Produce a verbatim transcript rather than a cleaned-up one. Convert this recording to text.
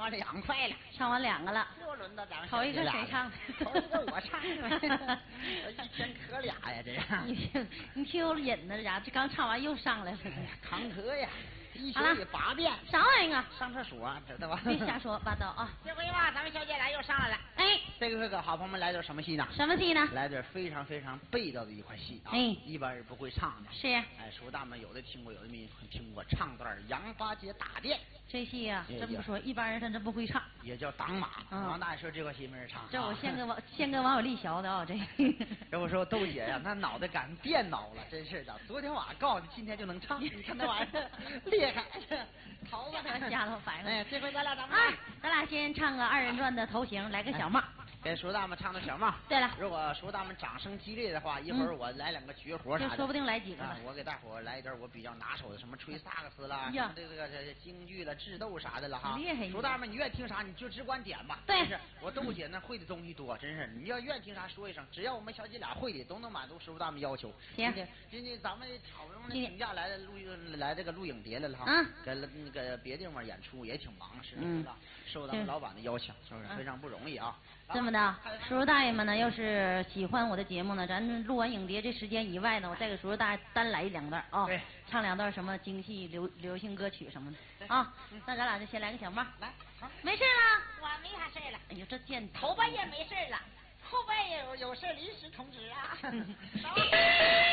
完两块了， 唱完两个了， 又轮到咱们头一个谁唱？ 头一个我唱的，一天咳俩呀，这样。 你听，你听我瘾呢，这家伙这刚唱完又上来了， 扛咳呀，一宿里八遍。 啥玩意儿啊？ 上厕所知道吧？ 别瞎说八道啊！ 这回吧，咱们小姐俩又上来了。 哎， 这个可好朋友们来点什么戏呢？ 什么戏呢？ 来点非常非常背道的一款戏啊！ 哎， 一般人不会唱的。 是。 哎，叔大们有的听过，有的没听过。唱段《杨八姐打店》。 这戏呀、啊，这么说，一般人他真不会唱。 也叫挡马。 嗯。 王大爷说这块戏没人唱。 这我献给王献给王小丽学的啊，这。 这我说豆姐呀、啊，那脑袋赶电脑了，真是的。昨天晚上告诉你，今天就能唱，你看那玩意儿厉害。好吧， 丫头反应。 哎，这回咱俩怎么？ 啊，咱俩先唱个二人转的头型，来个小帽。 给叔大们唱的小帽。 对了， 如果叔大们掌声激烈的话，一会儿我来两个绝活啥的， 就说不定来几个啊。我给大伙来一点我比较拿手的，什么吹萨克斯啦，什么这个这京剧了、智斗啥的了哈。 厉害！ 叔大们你愿听啥你就只管点吧。 对， 是我豆姐那会的东西多，真是你要愿听啥说一声，只要我们小姐俩会的，都能满足叔大们要求。 行， 今天咱们好不容易请假来了录来这个录影碟来了哈， 嗯， 给了那个别地方演出也挺忙，是嗯， 受咱们老板的邀请，是不是非常不容易啊？ 这么的，叔叔大爷们呢，要是喜欢我的节目呢，咱录完影碟这时间以外呢，我再给叔叔大爷单来两段啊， 对， 唱两段什么京戏、流流行歌曲什么的啊。那咱俩就先来个小帽， 来， 没事了， 我没啥事了。 哎呦，这贱头半夜没事了，后半夜有有事临时通知啊。